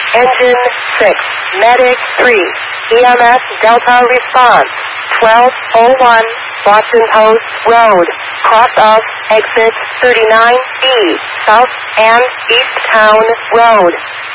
Engine 6, Medic 3, EMS Delta response, 1201 Boston Post Road, cross of exit 39E, South and East Town Road.